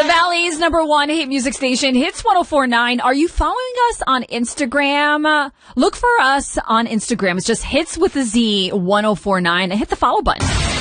The Valley's #1 hit music station, Hits 104.9. Are you following us on Instagram? Look for us on Instagram. It's just Hits with a Z 104.9. Hit the follow button.